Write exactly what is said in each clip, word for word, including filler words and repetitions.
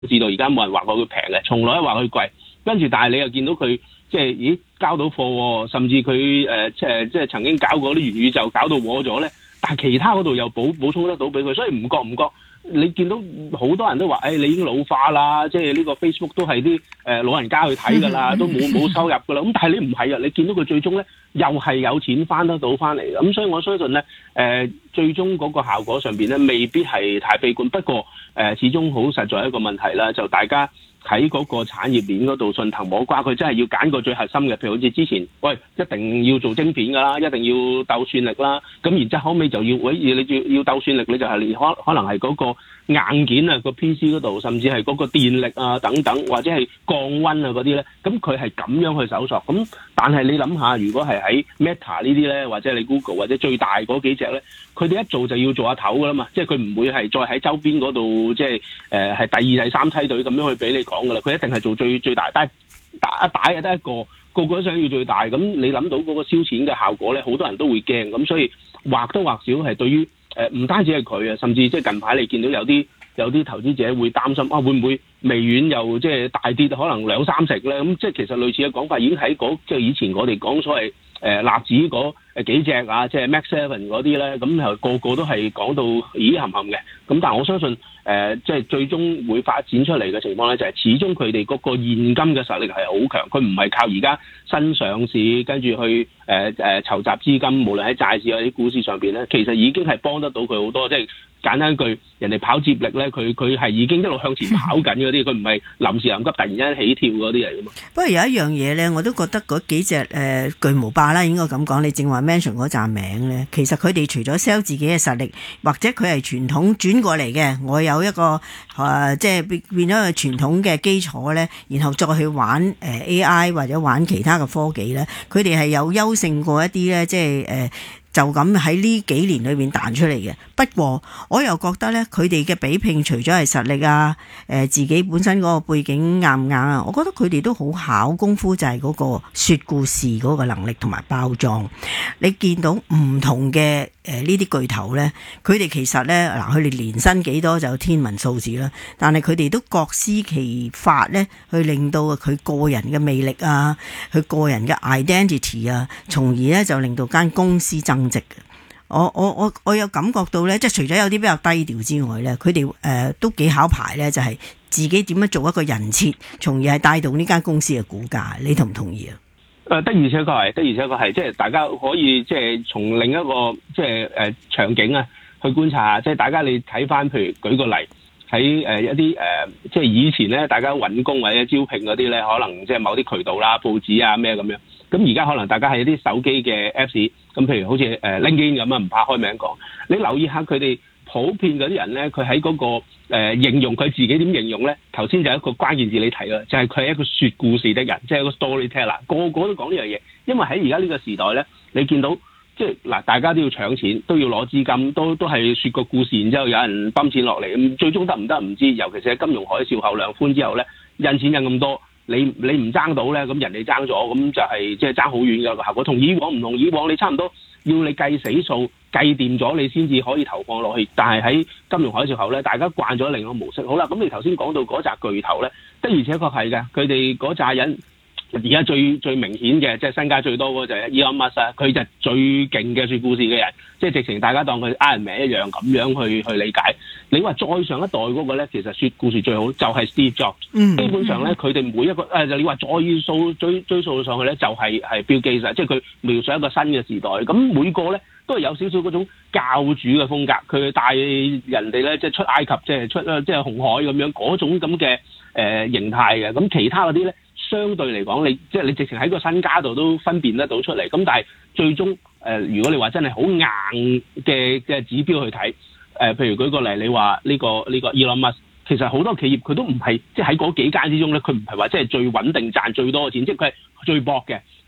至到而家冇人話過佢平嘅，從來都話佢貴。跟住但係你又見到佢即係咦交到貨喎，甚至佢誒即係即係曾經搞過啲元宇宙搞到禍咗咧，但係其他嗰度又補補充得到俾佢，所以唔覺唔覺。你見到好多人都話，誒、哎，你已經老化啦，即係呢個 Facebook 都係啲誒老人家去睇㗎啦，都冇冇收入㗎啦。咁但係你唔係啊，你見到佢最終咧又係有錢翻得到翻嚟。咁所以我相信咧，誒、呃、最終嗰個效果上邊咧未必係太悲觀。不過誒、呃、始終好實在一個問題啦，就大家喺嗰個產業鏈嗰度順藤摸瓜，佢真係要揀個最核心嘅，譬如好似之前，喂，一定要做晶片㗎啦，一定要鬥算力啦，咁然之後後尾就要，喂，你要要鬥算力，你就係可可能係嗰個硬件啊，個 P C 嗰度，甚至係嗰個電力啊等等，或者係降溫啊嗰啲咧，咁佢係咁樣去搜索。咁但係你諗下，如果係喺 Meta 呢啲咧，或者你 Google 或者最大嗰幾隻咧，佢哋一做就要做下頭㗎啦嘛，即係佢唔會係再喺周邊嗰度，即係誒係第二、第三梯隊咁樣去俾你講㗎啦，佢一定係做最最大，但係打一打又得一個，個個都想要最大，咁你諗到嗰個燒錢嘅效果咧，好多人都會驚，咁所以或多或少係對於誒唔單止係佢啊，甚至即係近排你見到有啲有啲投資者會擔心啊，會唔會微軟又即係大跌，可能兩三成咧？咁即係其實類似嘅講法已經喺嗰即係以前我哋講所謂誒納指嗰誒幾隻啊，即係 Max Seven 嗰啲咧，咁係個個都係講到咦冚冚嘅。咁但係我相信誒，即、呃、係、就是、最終會發展出嚟嘅情況咧，就係、是、始終佢哋嗰個現金嘅實力係好強，佢唔係靠而家新上市跟住去誒誒、呃、籌集資金，無論喺債市或者股市上邊咧，其實已經係幫得到佢好多。即係簡單句，人哋跑接力咧，佢佢係已經一路向前跑緊嗰啲，佢唔係臨時臨急突然間起跳嗰啲嚟㗎嘛。 不過有一樣嘢咧，我都覺得嗰幾隻誒、呃、巨無霸啦，應該咁講。你正話 mention 嗰紮名咧，其實佢哋除咗 sell 自己嘅實力，或者佢係傳統轉過嚟嘅，我有一個誒、呃、即係變變咗個傳統嘅基礎咧，然後再去玩誒、呃、A I 或者玩其他嘅科技咧，佢哋係有優勝過一啲咧，即係誒。呃就咁喺呢幾年裏面彈出嚟嘅。不過我又覺得咧，佢哋嘅比拼除咗係實力啊，誒、呃、自己本身嗰個背景硬唔硬啊，我覺得佢哋都好考功夫，就係嗰個說故事嗰個能力同埋包裝。你見到唔同嘅誒呢啲巨頭咧，佢哋其實咧嗱，佢哋年薪幾多就天文數字啦，但係佢哋都各施其法咧，去令到佢個人嘅魅力啊，佢個人嘅 identity 啊，從而咧就令到間公司增值嘅。我我我我有感覺到咧，即係除咗有啲比較低調之外咧，佢哋誒都幾考牌咧，就係自己點樣做一個人設，從而係帶動呢間公司嘅股價。你同唔同意啊？ 誒的而且確係，的而且確係，即係大家可以即係從另一個即係誒場景啊去觀察下，即係大家你睇翻，譬如舉個例喺誒一啲誒即係以前咧，大家揾工或者招聘嗰啲咧，可能即係某啲渠道啦、報紙啊咩咁樣。咁而家可能大家係一啲手機嘅 Apps，咁譬如好似誒 LinkedIn 咁啊，唔怕開名講。你留意下佢哋普遍嗰啲人咧，佢喺嗰個、呃、形容佢自己點形容咧？頭先就係一個關鍵字你睇啦，就係佢係一個說故事的人，即係一個 storyteller。個個都講呢樣嘢，因為喺而家呢個時代咧，你見到即係嗱，大家都要搶錢，都要攞資金，都都係說個故事，然之後有人泵錢落嚟，咁最終得唔得唔知。尤其是喺金融海嘯後量寬之後咧，印錢印咁多。你你唔爭到咧，咁人哋爭咗，咁就係即係爭好遠嘅個效果。同以往唔同，以往你差唔多要你計死數，計掂咗你先至可以投放落去。但係喺金融海嘯後咧，大家慣咗另一個模式。好啦，咁你頭先講到嗰扎巨頭咧，的而且確係嘅，佢哋嗰扎人而家最最明顯嘅，即係身家最多嗰個就係 Elon Musk 啊，佢就最勁嘅說故事嘅人，即係直情大家當佢 Iron Man 一樣咁樣去去理解。你話再上一代嗰個咧，其實說故事最好就係 Steve Jobs。嗯，基本上咧，佢哋每一個誒，就你話再數追追溯上去咧，就係係 Bill Gates，即係佢描述一個新嘅時代。咁每個咧都係有少少嗰種教主嘅風格，佢帶人哋咧即係出埃及，即係出即係紅海咁樣嗰種咁嘅誒形態嘅。咁其他嗰啲咧，相對嚟講，你即係你直情喺個身家度都分辨得到出嚟。咁但係最終誒、呃，如果你話真係好硬嘅嘅指標去睇，誒、呃，譬如舉個例，你話呢、呢個呢、呢個 Elon Musk，其實好多企業佢都唔係即係喺嗰幾間之中咧，佢唔係話即係最穩定賺最多嘅錢，即係佢係最搏嘅。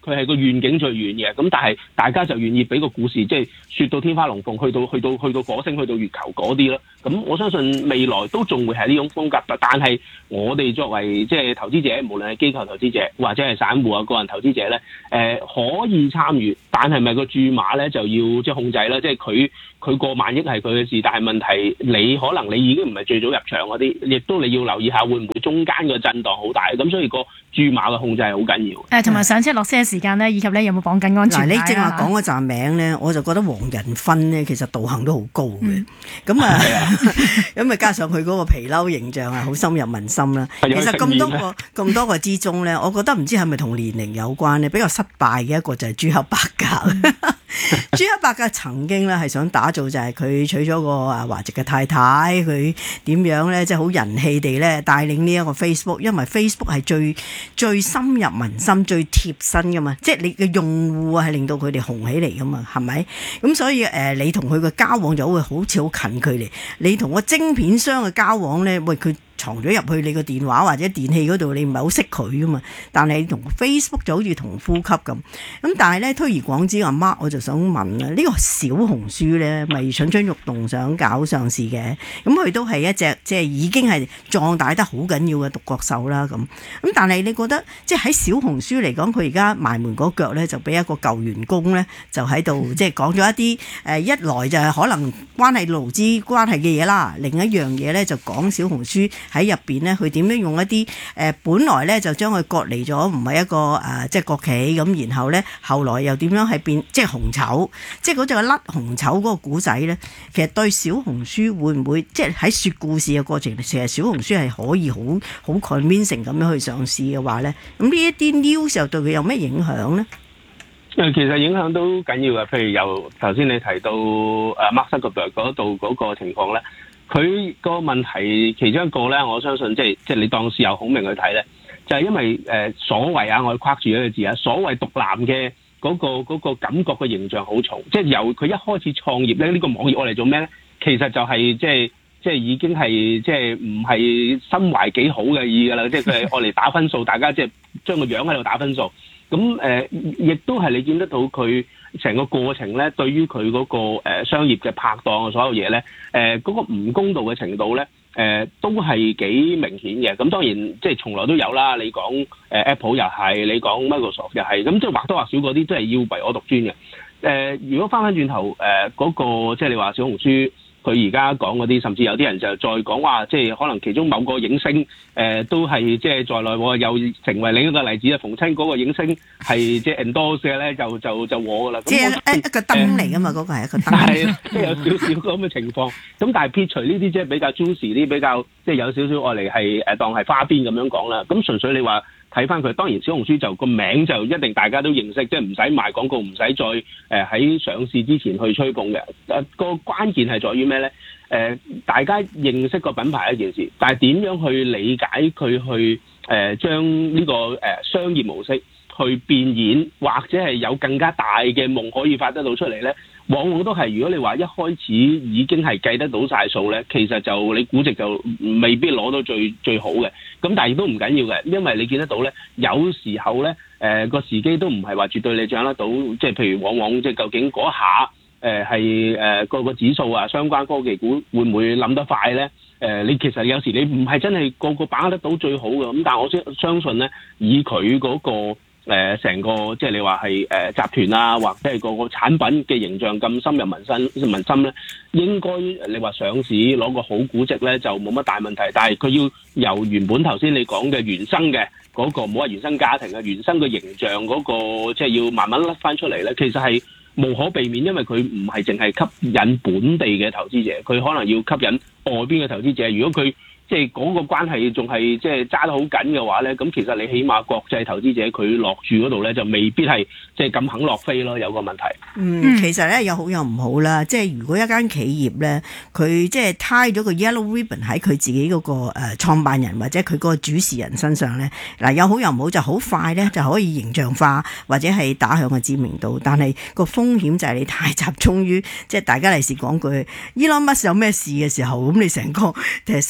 佢係個願景最遠嘅，咁但係大家就願意俾個故事，即係説到天花龍鳳，去到去到去到火星，去到月球嗰啲咯。咁我相信未來都仲會係呢種風格，但係我哋作為即係投資者，無論係機構投資者或者係散戶啊、個人投資者咧，誒、呃、可以參與，但係咪個注碼咧就要即係控制啦？即係佢佢過萬億係佢嘅事，但係問題你可能你已經唔係最早入場嗰啲，亦都你要留意下會唔會中間個震盪好大，咁所以個注碼嘅控制係好緊要。 誒，同埋上車落車嘅時間咧，以及咧有冇綁緊安全帶啊？ 嗱，你正話講嗰站名咧，我就覺得黃仁勳咧其實道行都好高嘅，咁啊、嗯。咁啊，加上佢嗰個皮褸形象啊，好深入民心啦。其實咁多個咁多個之中咧，我覺得唔知係咪同年齡有關咧，比較失敗嘅一個就係朱克伯格。朱克伯格曾經咧係想打造就係佢娶咗個啊華籍嘅太太，佢點樣咧即係好人氣地咧帶領呢一個 Facebook， 因為 Facebook 係最最深入民心、最貼身噶嘛，即係你嘅用戶啊係令到佢哋紅起嚟噶嘛，係咪？咁所以誒、呃，你同佢嘅交往就會好似好近距離，你同個晶片商嘅交往咧，喂佢藏咗入去你個電話或者電器嗰度，你唔係好識佢噶嘛？但係同 Facebook 就好似同呼吸咁。咁但係咧，推而廣之，阿 Mark 我就想問啊，呢、這個小紅書咧，咪蠢蠢欲動想搞上市嘅？咁佢都係一隻即係已經係壯大得好緊要嘅獨角獸啦。咁咁但係你覺得即係喺小紅書嚟講，佢而家埋門嗰腳咧，就俾一個舊員工咧，就喺度即係講咗一啲誒，一來就係可能關係勞資關係嘅嘢啦，另一樣嘢咧就講小紅書。喺入邊咧，佢點樣用一啲誒、呃，本來咧就將佢割離咗，唔係一個誒、呃，即係國企咁，然後咧後來又點樣係變，即係紅籌，即係嗰隻甩紅籌嗰個古仔咧，其實對小紅書會唔會即係喺説故事嘅過程，其實小紅書係可以好好 convincing 咁樣去上市嘅話咧，咁呢一啲 news 又對佢有咩影響咧？ 誒，其實影響都緊要嘅，譬如由頭先你提到誒 Mark Zuckerberg嗰度嗰個情況咧。佢個問題其中一個咧，我相信即係即係你當事後孔明去睇咧，就係、是、因為誒、呃、所謂啊，我框住一個字啊，所謂獨男嘅嗰、那個嗰、那個感覺嘅形象好重，即係由佢一開始創業咧，呢、這個網頁我嚟做咩咧？其實就係、是、即係即係已經係即係唔係心懷幾好嘅意㗎啦，即係佢係愛嚟打分數，大家即係將個樣喺度打分數。咁誒，亦、呃、都係你見得到佢成個過程咧，對於佢嗰個、呃、商業嘅拍檔嘅所有嘢咧，誒、呃、嗰、那個唔公道嘅程度咧，誒、呃、都係幾明顯嘅。咁當然即係從來都有啦。你講誒、呃、Apple 又係，你講 Microsoft 又係，咁即係或多或少嗰啲都係要唯我獨尊嘅。誒、呃，如果翻返轉頭誒嗰、呃那個即係你話小紅書。佢而家講嗰啲，甚至有啲人就再講話，即係可能其中某個影星，誒、呃、都係即係在內，又成為另一個例子啊！逢親嗰個影星係即係 endorse 嘅咧，就就就和㗎啦。 即係一一個燈嚟㗎嘛，嗰、呃、個係一個燈。係， 即係有少少咁嘅情況。咁但係撇除呢啲即係比較 juicy 啲，比較即係有少少愛嚟係誒當係花邊咁樣講啦。咁純粹你話。睇翻佢，當然小紅書就個名就一定大家都認識，即係唔使賣廣告，唔使再誒喺、呃、上市之前去吹捧嘅。誒、呃、個關鍵係在於咩咧？誒、呃、大家認識個品牌一件事，但係點樣去理解佢去誒、呃、將呢、這個誒、呃、商業模式去變現，或者係有更加大嘅夢可以發得到出嚟咧？往往都係，如果你話一開始已經係計得到晒數咧，其實就你估值就未必攞到最最好嘅。咁但係亦都唔緊要嘅，因為你見得到咧，有時候咧，誒、呃、個時機都唔係話絕對你掌握得到，即係譬如往往即係究竟嗰下誒係誒個個指數啊，相關科技股會唔會冧得快咧？誒、呃、你其實有時你唔係真係個個把握得到最好嘅，咁但係我相相信咧，以佢嗰、嗰個。誒成、呃、個即係你話係誒集團啊，或者係個個產品嘅形象咁深入民心民心咧，應該你話上市攞個好估值咧就冇乜大問題。但係佢要由原本頭先你講嘅原生嘅嗰、那個，唔好話原生家庭啊，原生嘅形象嗰、那個，即係要慢慢甩翻出嚟咧。其實係無可避免，因為佢唔係淨係吸引本地嘅投資者，佢可能要吸引外邊嘅投資者。如果佢即係嗰個關係仲係即係揸得好緊嘅話咧，咁其實你起碼國際投資者佢落住嗰度咧就未必係即係咁肯落飛咯，有個問題。 嗯，其實咧有好有唔好啦，即係如果一間企業咧，佢即係 tie 咗個 yellow ribbon 喺佢自己嗰個誒創辦人或者佢嗰個主持人身上咧，嗱有好有唔好，就好快咧就可以形象化或者係打響個知名度，但係個風險就係你太集中於即係大家嚟時講句 Elon Musk 有咩事嘅時候，咁你成個其實成個。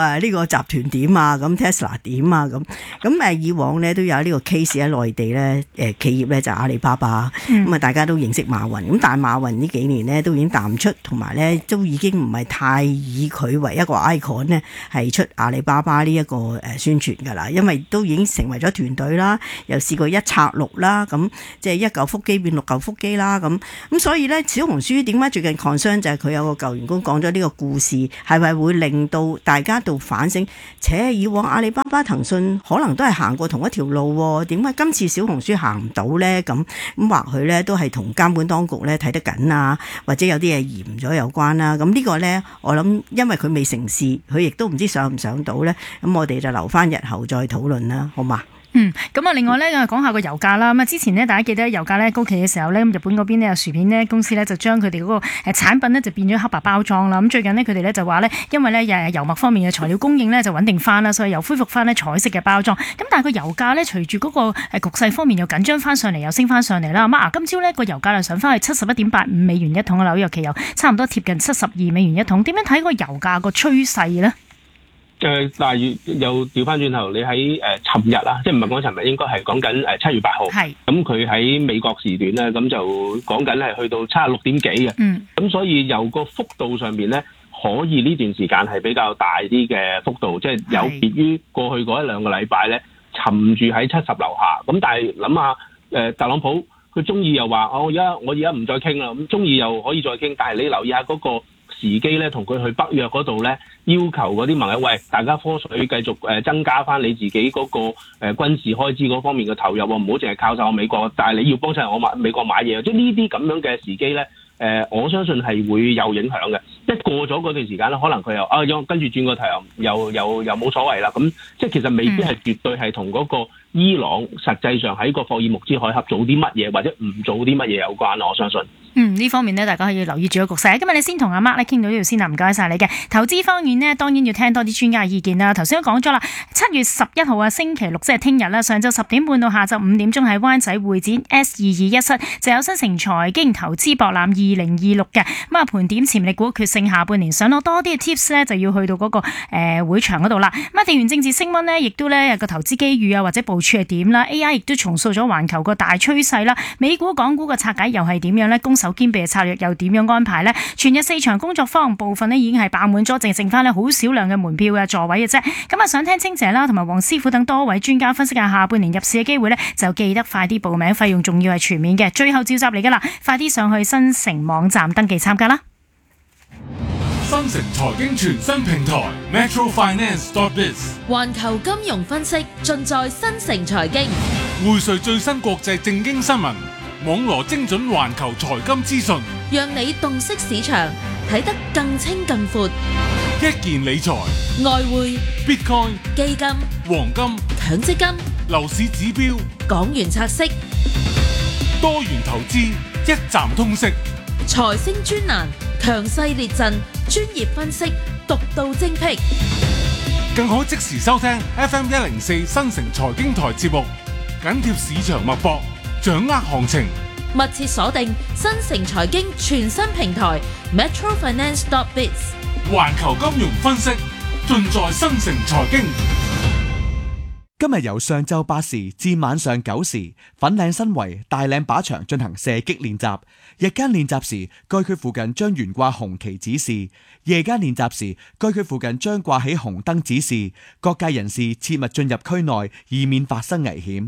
啊呢個集團點啊，咁 Tesla 點啊咁，咁誒以往咧都有呢個 case 喺內地咧，誒企業咧就阿里巴巴，咁啊、嗯、大家都認識馬雲，咁但係馬雲呢幾年咧都已經淡出，同埋咧都已經唔係太以佢為一個 icon 咧係出阿里巴巴呢一個誒宣傳㗎啦，因為都已經成為咗團隊啦，又試過一拆六啦，咁即係一嚿腹肌變六嚿腹肌啦，咁咁所以咧小紅書點解最近 concern 就係佢有個舊員工講咗呢個故事，係咪會令到大家度反省？且以往阿里巴巴、騰訊可能都係行過同一條路，點解今次小紅書行唔到咧？咁咁或許咧都係同監管當局咧睇得緊啊，或者有啲嘢嚴咗有關啦。咁呢個咧，我諗因為佢未成事，佢亦都唔知上唔上到咧。咁我哋就留翻日後再討論啦，好嘛？ 嗯，咁啊，另外咧，講下個油價啦。咁啊，之前呢，大家記得油價咧高企嘅時候咧，咁日本嗰邊呢，有薯片呢公司咧就將佢哋嗰個誒產品呢就變咗黑白包裝啦。咁最近呢，佢哋咧就話咧，因為咧誒油墨方面嘅材料供應咧就穩定翻啦，所以又恢復翻咧彩色嘅包裝。咁但係個油價咧隨住嗰個誒局勢方面又緊張翻上嚟，又升翻上嚟啦。咁啊，今朝呢個油價就上翻去七十一點八五美元一桶嘅紐約期油，差唔多貼近七十二美元一桶。點樣睇個油價個趨勢咧？ 誒，但係又調翻轉頭，你喺誒尋日啊，即係唔係講尋日，應該係講緊誒七月八號。係。咁佢喺美國時段咧，咁就講緊係去到七十六點幾嘅。嗯。咁所以由個幅度上邊咧，可以呢段時間係比較大啲嘅幅度，即係有別於過去嗰一兩個禮拜咧，沉住喺七十樓下。咁但係諗下誒，特朗普佢中意又話，我而家我而家唔再傾啦，咁中意又可以再傾，但係你留意下嗰個時機咧，同佢去北約嗰度咧，要求嗰啲盟友，喂，大家科水繼續誒增加翻你自己嗰個誒軍事開支嗰方面嘅投入，唔好淨係靠晒我美國，但係你要幫襯我買美國買嘢，即係呢啲咁樣嘅時機咧，誒，我相信係會有影響嘅。一過咗嗰段時間咧，可能佢又啊，跟住轉個頭又又又又冇所謂啦。咁即係其實未必係絕對係同嗰個伊朗實際上喺個霍爾木茲海峽做啲乜嘢或者唔做啲乜嘢有關咯，我相信。 嗯，呢方面呢，大家可以留意住個局勢。今日你先同阿 Mark 咧傾到呢度先啦，唔該晒你嘅。投資方面呢，當然要聽多啲專家嘅意見啦。頭先都講咗啦，七月十一號啊，星期六即係聽日啦，上晝十點半到下晝五點鐘喺灣仔會展 S 二二一室就有新城財經投資博覽二零二六嘅。咁啊，盤點潛力股決勝下半年，想攞多啲嘅 tips 呢，就要去到嗰、那個誒、呃、會場嗰度啦。咁啊，地緣政治升溫呢，亦都呢有個投資機遇啊，或者部署係點啦。A I 亦都重塑咗環球個大趨勢啦。美股、港股嘅拆解又係點樣呢？攻守兼備嘅策略又點樣安排呢？全日四場工作坊部分呢已經係爆滿咗，淨剩翻呢好少量嘅門票嘅座位嘅啫。咁啊，想聽清姐啦同埋黃師傅等多位專家分析下下半年入市嘅機會呢，就記得快啲報名，費用仲要係全面嘅，最後召集嚟噶啦，快啲上去新城網站登記參加啦！ 新城財經全新平台 Metro Finance dot biz， 環球金融分析盡在新城財經， 匯萃最新國際正經新聞，網羅精準環球財金資訊， 讓你洞悉市場，睇得更清更闊。 一件理財、 外匯、 Bitcoin、 基金、 黃金、 強積金、 樓市指標、 港元拆息、 多元投資，一站通識。 財星專欄，強勢列陣，專業分析，獨到精闢， 更可即時收聽 F M 一零四新城財經台節目，緊貼市場脈搏，掌握行情， 密切鎖定新城財經全新平台 Metro Finance dot biz， 環球金融分析盡在新城財經。 今日由上晝八時至晚上九時，粉嶺新圍大嶺靶場進行射擊練習。日間練習時，該區附近將懸掛紅旗指示；夜間練習時，該區附近將掛起紅燈指示。各界人士切勿進入區內，以免發生危險。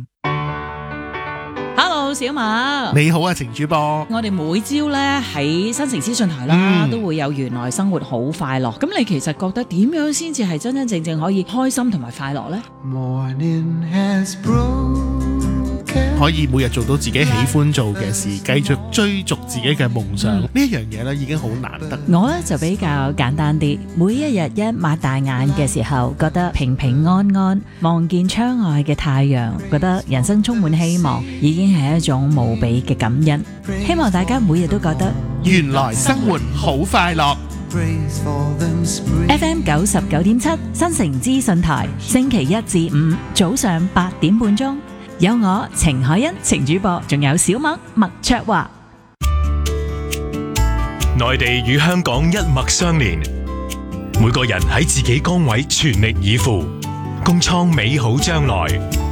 Hello， 小馬， 你好啊，程主播。 我哋每朝咧喺新城資訊台啦，嗯、都會有原來生活好快樂。咁你其實覺得點樣先至係真真正正可以開心同埋快樂呢？ 可以每日做到自己喜歡做嘅事，繼續追逐自己嘅夢想，呢、嗯、一樣嘢咧已經好難得。 我咧就比較簡單啲，每一日一擘大眼嘅時候，覺得平平安安，望見窗外嘅太陽，覺得人生充滿希望，已經係一種無比嘅感恩。希望大家每日都覺得原來生活好快樂。 F M 九十九點七新城資訊台，星期一至五早上八點半鐘。有我程海欣程主播，仲有小麥麥卓華。 內地與香港一脈相連， 每個人喺自己崗位全力以赴，共創美好將來。